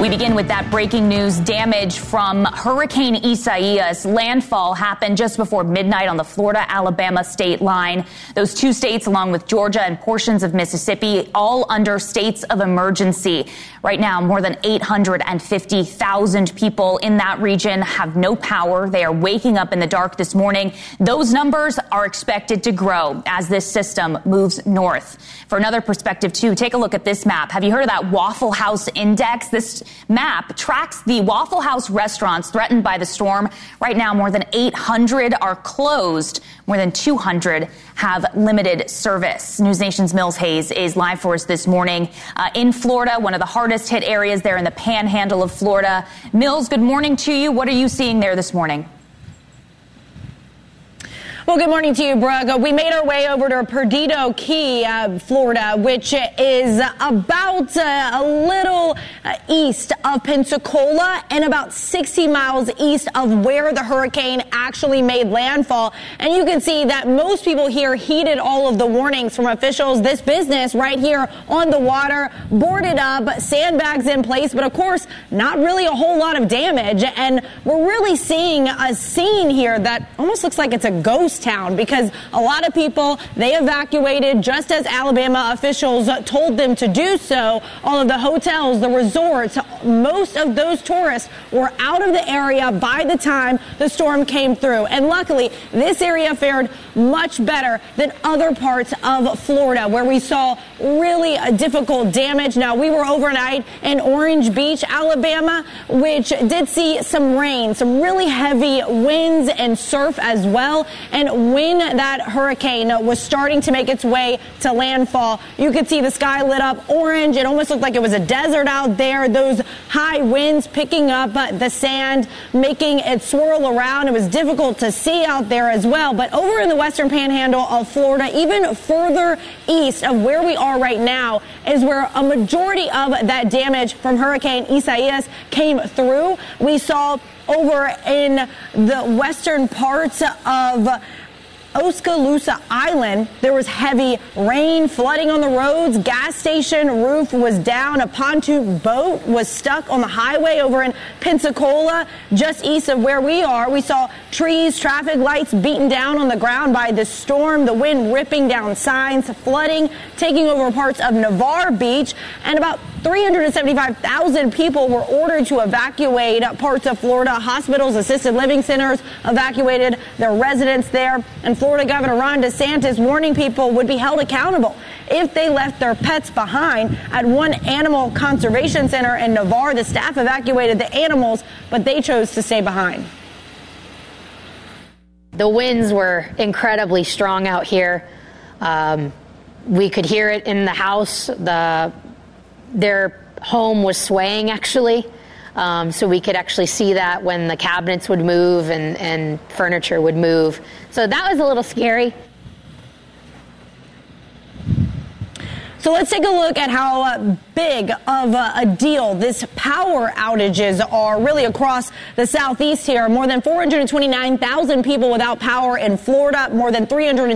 We begin with that breaking news. Damage from Hurricane Isaias. Landfall happened just before midnight on the Florida-Alabama state line. Those two states, along with Georgia and portions of Mississippi, all under states of emergency. Right now, more than 850,000 people in that region have no power. They are waking up in the dark this morning. Those numbers are expected to grow as this system moves north. For another perspective, too, take a look at this map. Have you heard of that Waffle House Index? This map tracks the Waffle House restaurants threatened by the storm. Right now, more than 800 are closed. More than 200 have limited service. News Nation's Mills Hayes is live for us this morning in Florida, one of the hardest hit areas there in the panhandle of Florida. Mills, good morning to you. What are you seeing there this morning? Well, good morning to you, Brooke. We made our way over to Perdido Key, Florida, which is about a little east of Pensacola and about 60 miles east of where the hurricane actually made landfall. And you can see that most people here heeded all of the warnings from officials. This business right here on the water, boarded up, sandbags in place, but of course, not really a whole lot of damage. And we're really seeing a scene here that almost looks like it's a ghost town, because a lot of people, they evacuated just as Alabama officials told them to do so. All of the hotels, the resorts, most of those tourists were out of the area by the time the storm came through. And luckily, this area fared much better than other parts of Florida, where we saw really difficult damage. Now, we were overnight in Orange Beach, Alabama, which did see some rain, some really heavy winds and surf as well. And when that hurricane was starting to make its way to landfall, you could see the sky lit up orange. It almost looked like it was a desert out there. Those high winds picking up the sand, making it swirl around. It was difficult to see out there as well. But over in the western panhandle of Florida, even further east of where we are right now, is where a majority of that damage from Hurricane Isaias came through. We saw over in the western parts of Oskaloosa Island, there was heavy rain, flooding on the roads, gas station roof was down, a pontoon boat was stuck on the highway over in Pensacola, just east of where we are. We saw trees, traffic lights beaten down on the ground by the storm, the wind ripping down signs, flooding, taking over parts of Navarre Beach, and about 375,000 people were ordered to evacuate parts of Florida. Hospitals, assisted living centers evacuated their residents there. And Florida Governor Ron DeSantis warning people would be held accountable if they left their pets behind. At one animal conservation center in Navarre, the staff evacuated the animals, but they chose to stay behind. The winds were incredibly strong out here. We could hear it in the house. Their home was swaying, actually, so we could actually see that when the cabinets would move and furniture would move. So that was a little scary. So let's take a look at how big of a deal this power outages are really across the southeast here. More than 429,000 people without power in Florida, more than 300